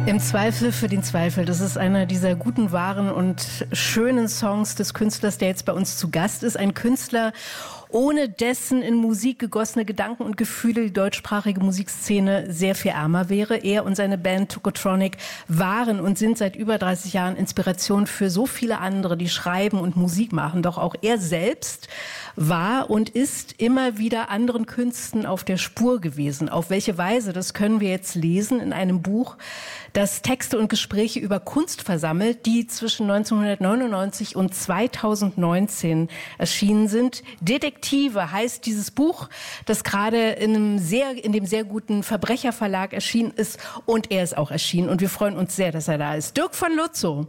Im Zweifel für den Zweifel. Das ist einer dieser guten, wahren und schönen Songs des Künstlers, der jetzt bei uns zu Gast ist. Ein Künstler, ohne dessen in Musik gegossene Gedanken und Gefühle die deutschsprachige Musikszene sehr viel ärmer wäre. Er und seine Band Tokotronic waren und sind seit über 30 Jahren Inspiration für so viele andere, die schreiben und Musik machen. Doch auch er selbst war und ist immer wieder anderen Künsten auf der Spur gewesen. Auf welche Weise, das können wir jetzt lesen in einem Buch, das Texte und Gespräche über Kunst versammelt, die zwischen 1999 und 2019 erschienen sind. Detektive heißt dieses Buch, das gerade in dem sehr guten Verbrecherverlag erschienen ist, und er ist auch erschienen und wir freuen uns sehr, dass er da ist. Dirk von Lutzow.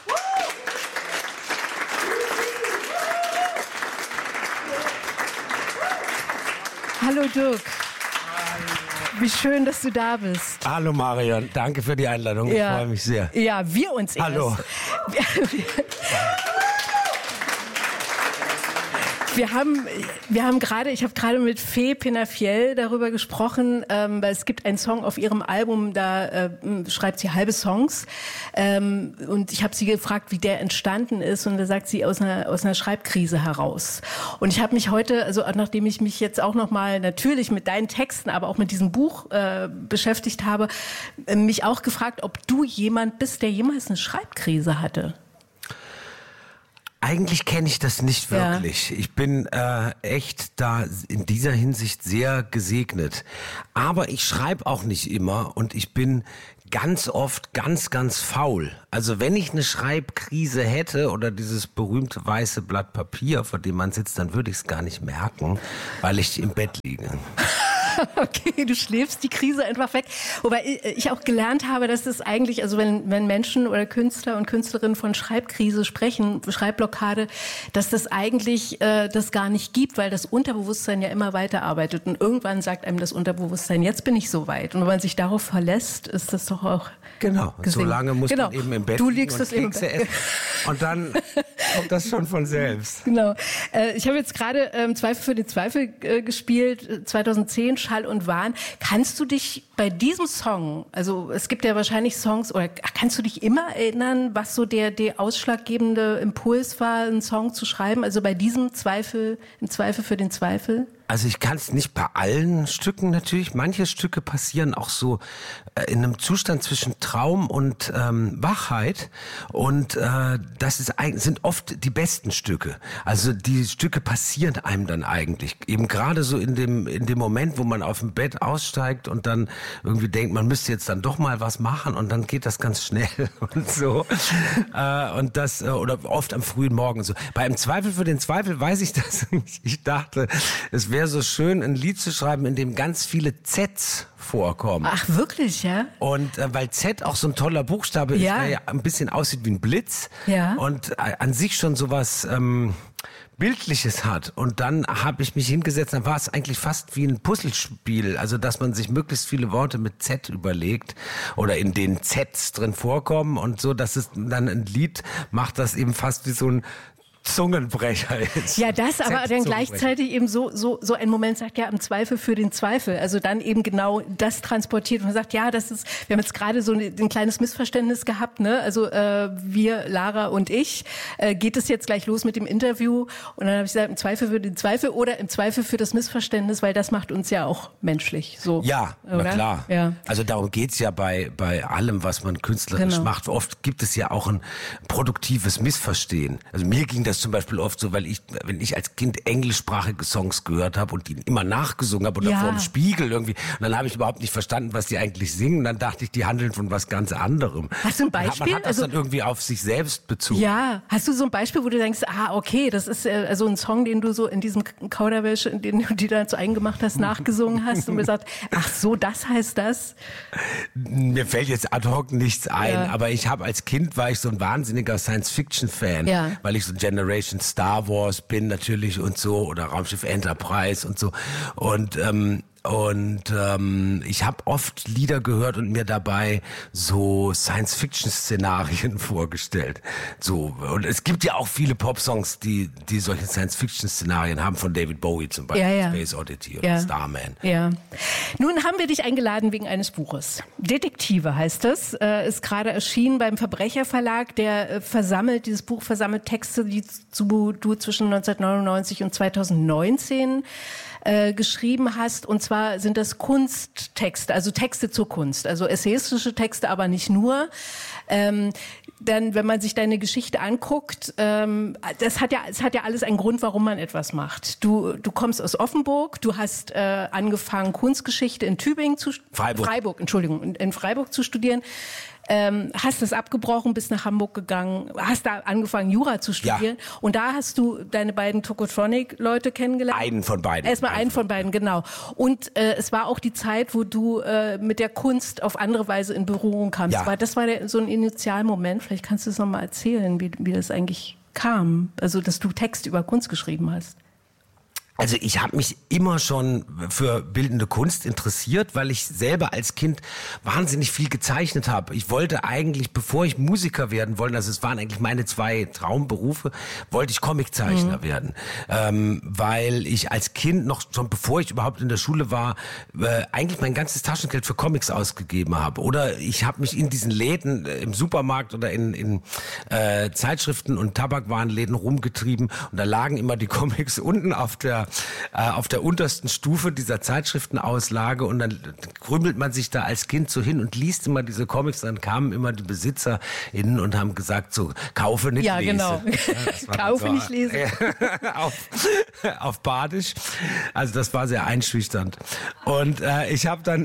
Hallo Dirk. Wie schön, dass du da bist. Hallo Marion, danke für die Einladung. Ich freue mich sehr. Ja, wir uns erst. Hallo. Ich habe gerade mit Fee Penafiel darüber gesprochen, weil es gibt einen Song auf ihrem Album, da schreibt sie halbe Songs, und ich habe sie gefragt, wie der entstanden ist, und da sagt sie aus einer Schreibkrise heraus. Und ich habe mich heute, also nachdem ich mich jetzt auch nochmal natürlich mit deinen Texten, aber auch mit diesem Buch beschäftigt habe, mich auch gefragt, ob du jemand bist, der jemals eine Schreibkrise hatte. Eigentlich kenne ich das nicht wirklich. Ja. Ich bin echt da in dieser Hinsicht sehr gesegnet. Aber ich schreibe auch nicht immer und ich bin ganz oft ganz faul. Also wenn ich eine Schreibkrise hätte oder dieses berühmte weiße Blatt Papier, vor dem man sitzt, dann würde ich es gar nicht merken, weil ich im Bett liege. Okay, du schläfst die Krise einfach weg. Wobei ich auch gelernt habe, dass das eigentlich, also wenn Menschen oder Künstler und Künstlerinnen von Schreibkrise sprechen, Schreibblockade, dass das eigentlich das gar nicht gibt, weil das Unterbewusstsein ja immer weiterarbeitet. Und irgendwann sagt einem das Unterbewusstsein, jetzt bin ich so weit. Und wenn man sich darauf verlässt, ist das doch auch genau. So lange muss man eben im Bett liegen. Du liegst das eben essen. Und dann kommt das schon von selbst. Genau. Ich habe jetzt gerade Zweifel für den Zweifel gespielt, 2010, Schall und Wahn. Kannst du dich bei diesem Song, also es gibt ja wahrscheinlich Songs, oder kannst du dich immer erinnern, was so der ausschlaggebende Impuls war, einen Song zu schreiben? Also bei diesem Zweifel, im Zweifel für den Zweifel? Also ich kann es nicht bei allen Stücken natürlich. Manche Stücke passieren auch so in einem Zustand zwischen Traum und Wachheit. Und das sind oft die besten Stücke. Also die Stücke passieren einem dann eigentlich. Eben gerade so in dem Moment, wo man auf dem Bett aussteigt und dann irgendwie denkt, man müsste jetzt dann doch mal was machen, und dann geht das ganz schnell und so. Und das, oder oft am frühen Morgen so. Bei Im Zweifel für den Zweifel weiß ich das. Ich dachte, es wäre so schön, ein Lied zu schreiben, in dem ganz viele Zs vorkommen. Ach, wirklich, ja? Und weil Z auch so ein toller Buchstabe ist, der ja ein bisschen aussieht wie ein Blitz, und an sich schon sowas Bildliches hat. Und dann habe ich mich hingesetzt, dann war es eigentlich fast wie ein Puzzlespiel, also dass man sich möglichst viele Worte mit Z überlegt oder in denen Zs drin vorkommen, und so, dass es dann ein Lied macht, das eben fast wie so ein Zungenbrecher ist. Ja, das, aber dann gleichzeitig eben so ein Moment sagt, ja, im Zweifel für den Zweifel. Also dann eben genau das transportiert. Und man sagt, ja, das ist, wir haben jetzt gerade so ein kleines Missverständnis gehabt, ne? Also wir, Lara und ich, geht es jetzt gleich los mit dem Interview. Und dann habe ich gesagt, im Zweifel für den Zweifel oder im Zweifel für das Missverständnis, weil das macht uns ja auch menschlich. So, ja, oder? Na klar. Ja. Also darum geht's ja bei allem, was man künstlerisch macht. Oft gibt es ja auch ein produktives Missverstehen. Also mir ging das zum Beispiel oft so, weil wenn ich als Kind englischsprachige Songs gehört habe und die immer nachgesungen habe oder vor dem Spiegel irgendwie, und dann habe ich überhaupt nicht verstanden, was die eigentlich singen, und dann dachte ich, die handeln von was ganz anderem. Hast du ein Beispiel? Man hat das dann irgendwie auf sich selbst bezogen. Ja, hast du so ein Beispiel, wo du denkst, okay, das ist so ein Song, den du so in diesem Kauderwelsch, den du dir dann zu eigen gemacht hast, nachgesungen hast und gesagt, ach so, das heißt das? Mir fällt jetzt ad hoc nichts ein, aber als Kind war ich so ein wahnsinniger Science-Fiction-Fan, weil ich so Star Wars bin natürlich und so, oder Raumschiff Enterprise und so. Und Und ich habe oft Lieder gehört und mir dabei so Science-Fiction-Szenarien vorgestellt. So, und es gibt ja auch viele Popsongs, die solche Science-Fiction-Szenarien haben, von David Bowie zum Beispiel, Space Oddity oder Starman. Ja. Nun haben wir dich eingeladen wegen eines Buches. Detektive heißt es, ist gerade erschienen beim Verbrecherverlag, der dieses Buch versammelt Texte, die du zwischen 1999 und 2019 geschrieben hast. Und zwar sind das Kunsttexte, also Texte zur Kunst, also essayistische Texte, aber nicht nur. Dann, wenn man sich deine Geschichte anguckt, es hat ja alles einen Grund, warum man etwas macht. Du kommst aus Offenburg, du hast angefangen, Kunstgeschichte in Freiburg zu studieren. Hast das abgebrochen, bist nach Hamburg gegangen, hast da angefangen, Jura zu studieren. Ja. Und da hast du deine beiden Tokotronic-Leute kennengelernt. Einen von beiden. Erstmal einen von beiden, genau. Und es war auch die Zeit, wo du mit der Kunst auf andere Weise in Berührung kamst. Ja. Das war so ein Initialmoment. Vielleicht kannst du es nochmal erzählen, wie das eigentlich kam. Also, dass du Text über Kunst geschrieben hast. Also ich habe mich immer schon für bildende Kunst interessiert, weil ich selber als Kind wahnsinnig viel gezeichnet habe. Ich wollte eigentlich, bevor ich Musiker werden wollte, also es waren eigentlich meine 2 Traumberufe, wollte ich Comiczeichner werden. Weil ich als Kind noch, schon bevor ich überhaupt in der Schule war, eigentlich mein ganzes Taschengeld für Comics ausgegeben habe. Oder ich habe mich in diesen Läden im Supermarkt oder in Zeitschriften und Tabakwarenläden rumgetrieben und da lagen immer die Comics unten auf der untersten Stufe dieser Zeitschriftenauslage und dann krümelt man sich da als Kind so hin und liest immer diese Comics, dann kamen immer die BesitzerInnen und haben gesagt so, kaufe nicht, lese. Genau. Ja, kaufe so, nicht, lese. Auf Badisch. Also das war sehr einschüchternd. Und ich habe dann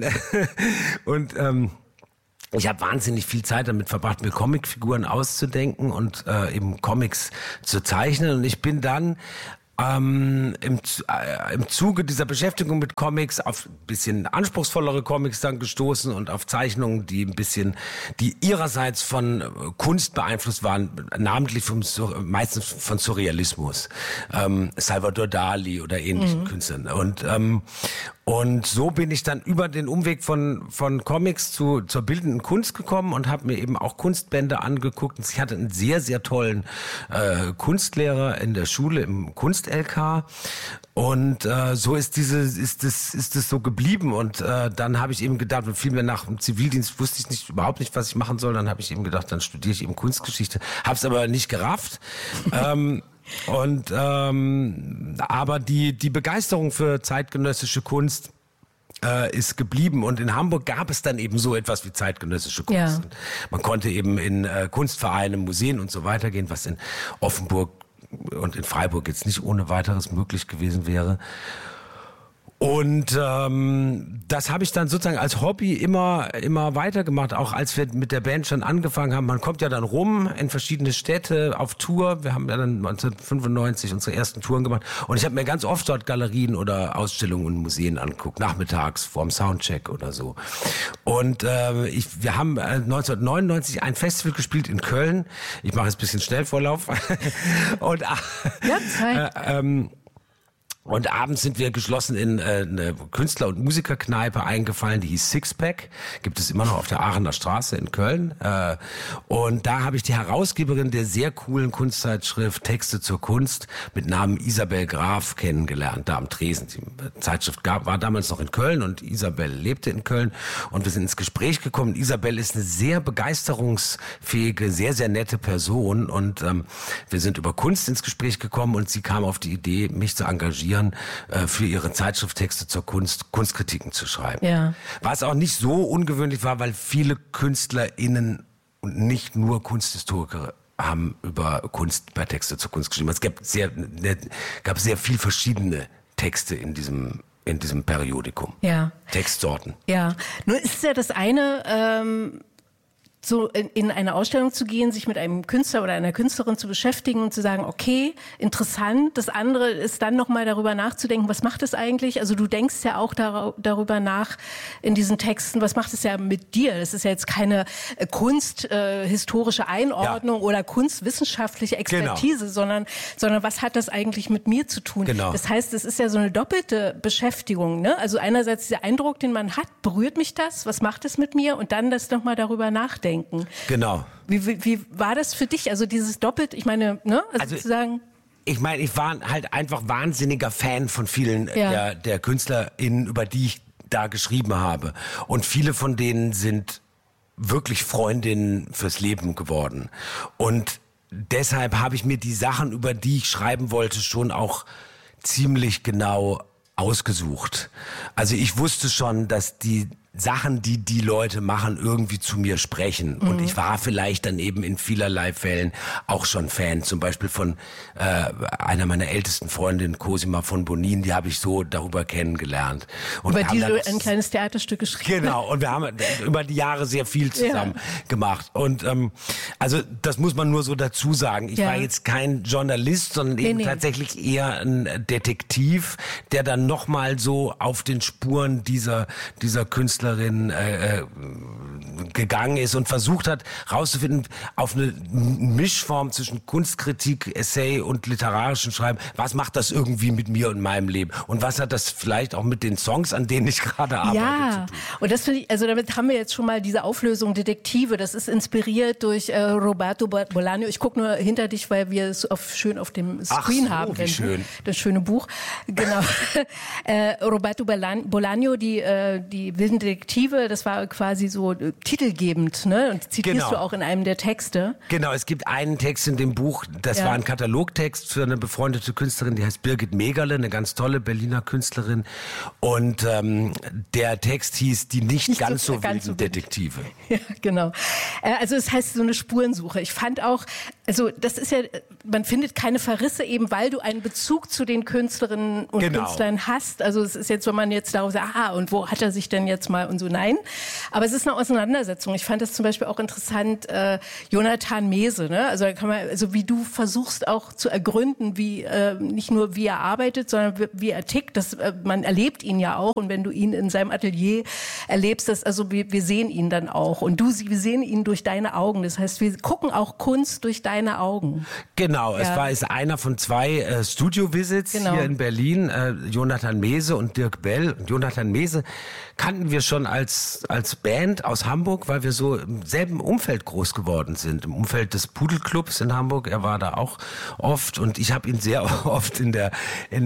ich habe wahnsinnig viel Zeit damit verbracht, mir Comicfiguren auszudenken und eben Comics zu zeichnen und ich bin dann im Zuge dieser Beschäftigung mit Comics auf ein bisschen anspruchsvollere Comics dann gestoßen und auf Zeichnungen, die ihrerseits von Kunst beeinflusst waren, namentlich meistens von Surrealismus, Salvador Dali oder ähnlichen Künstlern. Und so bin ich dann über den Umweg von Comics zur bildenden Kunst gekommen und habe mir eben auch Kunstbände angeguckt. Ich hatte einen sehr, sehr tollen Kunstlehrer in der Schule im Kunst-LK. Und so ist es so geblieben. Und dann habe ich eben gedacht, vielmehr nach dem Zivildienst wusste ich überhaupt nicht, was ich machen soll. Dann habe ich eben gedacht, dann studiere ich eben Kunstgeschichte. Habe es aber nicht gerafft. Aber die Begeisterung für zeitgenössische Kunst ist geblieben und in Hamburg gab es dann eben so etwas wie zeitgenössische Kunst. Ja. Man konnte eben in Kunstvereine, Museen und so weiter gehen, was in Offenburg und in Freiburg jetzt nicht ohne weiteres möglich gewesen wäre. Und das habe ich dann sozusagen als Hobby immer weitergemacht, auch als wir mit der Band schon angefangen haben. Man kommt ja dann rum in verschiedene Städte auf Tour. Wir haben ja dann 1995 unsere ersten Touren gemacht. Und ich habe mir ganz oft dort Galerien oder Ausstellungen und Museen angeguckt, nachmittags vorm Soundcheck oder so. Und wir haben 1999 ein Festival gespielt in Köln. Ich mache jetzt ein bisschen Schnellvorlauf. Und und abends sind wir geschlossen in eine Künstler- und Musikerkneipe eingefallen, die hieß Sixpack. Gibt es immer noch auf der Aachener Straße in Köln. Und da habe ich die Herausgeberin der sehr coolen Kunstzeitschrift Texte zur Kunst mit Namen Isabel Graf kennengelernt, da am Tresen. Die Zeitschrift war damals noch in Köln und Isabel lebte in Köln. Und wir sind ins Gespräch gekommen. Isabel ist eine sehr begeisterungsfähige, sehr, sehr nette Person. Und wir sind über Kunst ins Gespräch gekommen und sie kam auf die Idee, mich zu engagieren, für ihre Zeitschrifttexte zur Kunst, Kunstkritiken zu schreiben. Ja. Was auch nicht so ungewöhnlich war, weil viele KünstlerInnen und nicht nur Kunsthistoriker haben über Texte zur Kunst geschrieben. Es gab sehr viel verschiedene Texte in diesem Periodikum. Ja. Textsorten. Ja. Nur ist ja das eine, so in eine Ausstellung zu gehen, sich mit einem Künstler oder einer Künstlerin zu beschäftigen und zu sagen, okay, interessant. Das andere ist dann nochmal darüber nachzudenken, was macht es eigentlich? Also du denkst ja auch darüber nach in diesen Texten, was macht es ja mit dir? Das ist ja jetzt keine kunsthistorische Einordnung oder kunstwissenschaftliche Expertise, sondern was hat das eigentlich mit mir zu tun? Genau. Das heißt, es ist ja so eine doppelte Beschäftigung. Ne? Also einerseits dieser Eindruck, den man hat, berührt mich das? Was macht es mit mir? Und dann das nochmal darüber nachdenken. Genau. Wie war das für dich? Also dieses doppelt, ich meine, ne? Also zu sagen, ich meine, ich war halt einfach wahnsinniger Fan von vielen der KünstlerInnen, über die ich da geschrieben habe. Und viele von denen sind wirklich Freundinnen fürs Leben geworden. Und deshalb habe ich mir die Sachen, über die ich schreiben wollte, schon auch ziemlich genau ausgesucht. Also ich wusste schon, dass die Sachen, die Leute machen, irgendwie zu mir sprechen. Und ich war vielleicht dann eben in vielerlei Fällen auch schon Fan. Zum Beispiel von einer meiner ältesten Freundinnen, Cosima von Bonin, die habe ich so darüber kennengelernt. Und über die du ein kleines Theaterstück geschrieben. Genau, und wir haben über die Jahre sehr viel zusammen gemacht. Und also das muss man nur so dazu sagen. Ich war jetzt kein Journalist, sondern eben tatsächlich eher ein Detektiv, der dann nochmal so auf den Spuren dieser Künstlerin gegangen ist und versucht hat, rauszufinden, auf eine Mischform zwischen Kunstkritik, Essay und literarischem Schreiben, was macht das irgendwie mit mir und meinem Leben? Und was hat das vielleicht auch mit den Songs, an denen ich gerade arbeite, zu tun? Und das finde ich, also damit haben wir jetzt schon mal diese Auflösung Detektive, das ist inspiriert durch Roberto Bolaño. Ich gucke nur hinter dich, weil wir es schön auf dem Screen haben. Wie schön. Das schöne Buch. Genau. Roberto Bolaño, die wilden Detektive, das war quasi so titelgebend, ne? Und zitierst du auch in einem der Texte. Genau, es gibt einen Text in dem Buch, das war ein Katalogtext für eine befreundete Künstlerin, die heißt Birgit Megerle, eine ganz tolle Berliner Künstlerin. Und der Text hieß Die nicht ganz so wilden Detektive. Ja, genau. Also es heißt so eine Spurensuche. Ich fand auch, also das ist ja, man findet keine Verrisse eben, weil du einen Bezug zu den Künstlerinnen und Künstlern hast. Also es ist jetzt, wenn man jetzt darauf sagt, und wo hat er sich denn jetzt mal und so, nein. Aber es ist eine Auseinandersetzung. Ich fand das zum Beispiel auch interessant, Jonathan Mese, ne? Also da kann man, also wie du versuchst auch zu ergründen, wie nicht nur wie er arbeitet, sondern wie er tickt. Man erlebt ihn ja auch, und wenn du ihn in seinem Atelier erlebst, also wir sehen ihn dann auch, und wir sehen ihn durch deine Augen. Das heißt, wir gucken auch Kunst durch deine Augen. Genau, es ist einer von 2 Studio-Visits hier in Berlin, Jonathan Mese und Dirk Bell. Und Jonathan Mese kannten wir schon als Band aus Hamburg, weil wir so im selben Umfeld groß geworden sind, im Umfeld des Pudelclubs in Hamburg. Er war da auch oft, und ich habe ihn sehr oft in der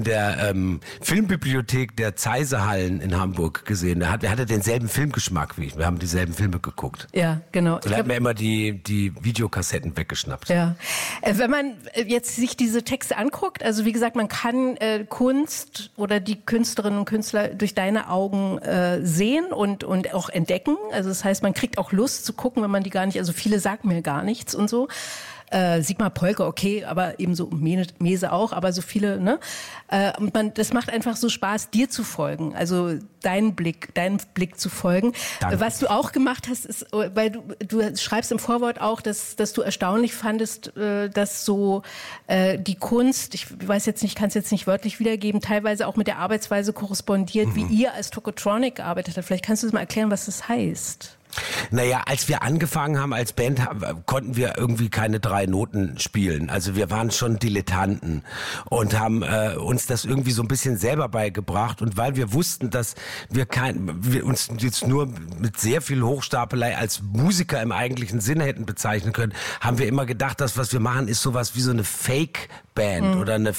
Filmbibliothek der Zeisehallen in Hamburg gesehen. Er hatte denselben Filmgeschmack wie ich. Wir haben dieselben Filme geguckt. Ja, genau. Und er hat mir immer die Videokassetten weggeschnappt. Ja. Wenn man jetzt sich diese Texte anguckt, also wie gesagt, man kann Kunst oder die Künstlerinnen und Künstler durch deine Augen sehen und auch entdecken. Also das heißt, man kriegt auch Lust zu gucken, wenn man die gar nicht, also viele sagen mir gar nichts und so. Sigmar Polke, okay, aber ebenso Mese auch, aber so viele, ne? Und das macht einfach so Spaß, dir zu folgen, also deinem Blick zu folgen. Danke. Was du auch gemacht hast, ist, weil du schreibst im Vorwort auch, dass du erstaunlich fandest, dass so die Kunst, ich weiß jetzt nicht, kann es jetzt nicht wörtlich wiedergeben, teilweise auch mit der Arbeitsweise korrespondiert, wie ihr als Tokotronic gearbeitet habt. Vielleicht kannst du mal erklären, was das heißt. Naja, als wir angefangen haben als Band, konnten wir irgendwie keine 3 Noten spielen. Also wir waren schon Dilettanten und haben uns das irgendwie so ein bisschen selber beigebracht. Und weil wir wussten, dass wir uns jetzt nur mit sehr viel Hochstapelei als Musiker im eigentlichen Sinne hätten bezeichnen können, haben wir immer gedacht, das, was wir machen, ist sowas wie so eine Fake-Band oder eine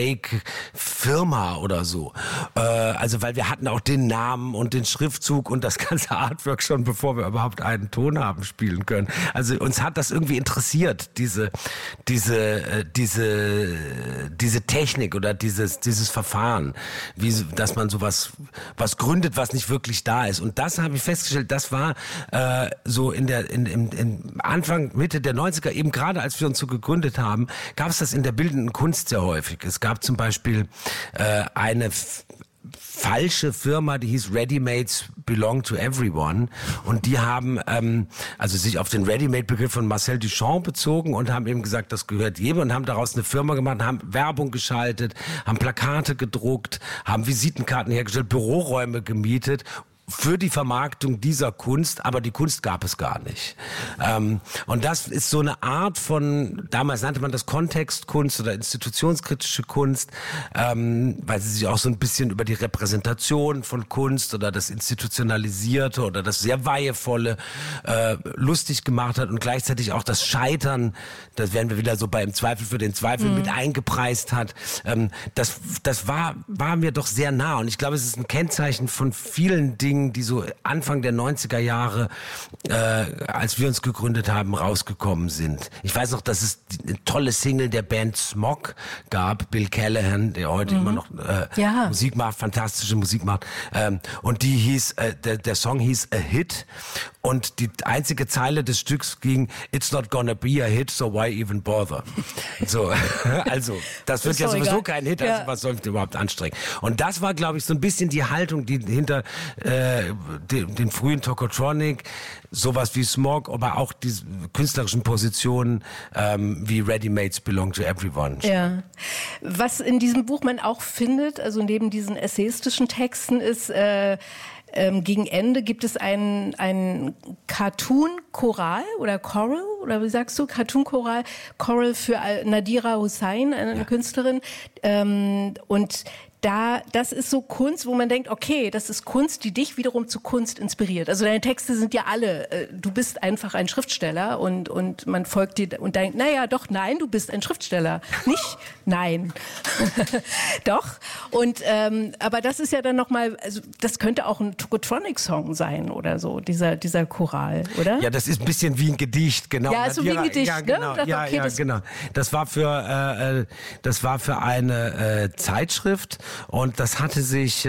Fake-Firma oder so. Also weil wir hatten auch den Namen und den Schriftzug und das ganze Artwork schon, bevor wir überhaupt einen Ton haben spielen können. Also uns hat das irgendwie interessiert, diese Technik oder dieses Verfahren, dass man sowas was gründet, was nicht wirklich da ist. Und das habe ich festgestellt, das war so im Anfang, Mitte der 90er, eben gerade als wir uns so gegründet haben, gab es das in der bildenden Kunst sehr häufig. Es gab zum Beispiel eine falsche Firma, die hieß Ready-Mates Belong to Everyone, und die haben also sich auf den Ready-Made-Begriff von Marcel Duchamp bezogen und haben eben gesagt, das gehört jedem, und haben daraus eine Firma gemacht, haben Werbung geschaltet, haben Plakate gedruckt, haben Visitenkarten hergestellt, Büroräume gemietet für die Vermarktung dieser Kunst, aber die Kunst gab es gar nicht. Und das ist so eine Art von, damals nannte man das Kontextkunst oder institutionskritische Kunst, weil sie sich auch so ein bisschen über die Repräsentation von Kunst oder das Institutionalisierte oder das sehr Weihevolle lustig gemacht hat und gleichzeitig auch das Scheitern, das wären wir wieder so beim Zweifel für den Zweifel, mit eingepreist hat. Das war mir doch sehr nah, und ich glaube, es ist ein Kennzeichen von vielen Dingen, die so Anfang der 90er Jahre, als wir uns gegründet haben, rausgekommen sind. Ich weiß noch, dass es eine tolle Single der Band Smog gab, Bill Callahan, der heute immer noch Musik macht, fantastische Musik macht. Und die hieß, der Song hieß A Hit, und die einzige Zeile des Stücks ging, It's not gonna be a hit, so why even bother? So, also, das wird ja sowieso kein Hit, also was soll ich überhaupt anstrengen? Und das war, glaube ich, so ein bisschen die Haltung, die hinter den frühen Tokotronic, sowas wie Smog, aber auch die künstlerischen Positionen wie Ready-Mates Belong to Everyone. Ja. Was in diesem Buch man auch findet, also neben diesen essayistischen Texten, ist gegen Ende gibt es einen Cartoon-Choral oder Choral, oder wie sagst du, Cartoon-Choral, Choral für Nadira Hussain, eine Künstlerin, und das ist so Kunst, wo man denkt, okay, das ist Kunst, die dich wiederum zu Kunst inspiriert. Also deine Texte sind ja alle, du bist einfach ein Schriftsteller, und man folgt dir und denkt, naja, doch, nein, du bist ein Schriftsteller. Nicht, nein. Doch. Und, aber das ist ja dann nochmal, also das könnte auch ein Tokotronic-Song sein oder so, dieser Choral, oder? Ja, das ist ein bisschen wie ein Gedicht, genau. Ja, so wie ein Gedicht, ja, genau. Ne? Ja, okay, genau. Das war für eine Zeitschrift, und das hatte sich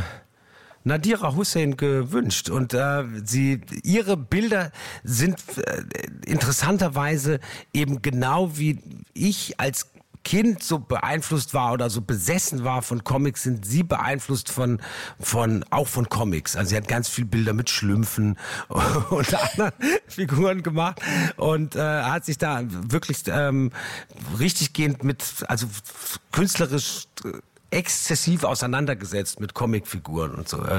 Nadira Hussain gewünscht, und ihre Bilder sind interessanterweise eben genau wie ich als Kind so beeinflusst war oder so besessen war von Comics, sind sie beeinflusst von Comics. Also sie hat ganz viele Bilder mit Schlümpfen und anderen Figuren gemacht und hat sich da wirklich richtiggehend also künstlerisch exzessiv auseinandergesetzt mit Comicfiguren und so.